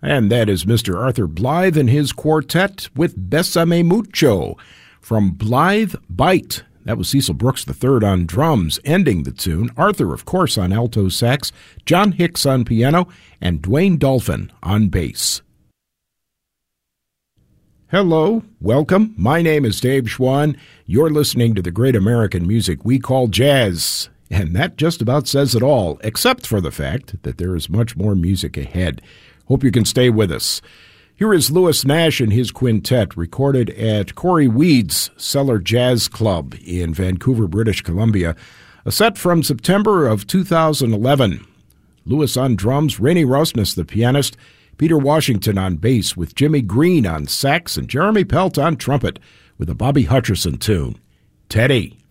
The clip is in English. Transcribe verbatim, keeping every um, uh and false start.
And that is Mister Arthur Blythe and his quartet with Bésame Mucho from Blythe Bite. That was Cecil Brooks the third on drums, ending the tune. Arthur, of course, on alto sax, John Hicks on piano, and Dwayne Dolphin on bass. Hello, welcome. My name is Dave Schwann. You're listening to the great American music we call jazz. And that just about says it all, except for the fact that there is much more music ahead. Hope you can stay with us. Here is Louis Nash and his quintet, recorded at Corey Weed's Cellar Jazz Club in Vancouver, British Columbia. A set from September of two thousand eleven. Louis on drums, Rainey Rousness the pianist, Peter Washington on bass with Jimmy Green on sax, and Jeremy Pelt on trumpet with a Bobby Hutcherson tune, Teddy.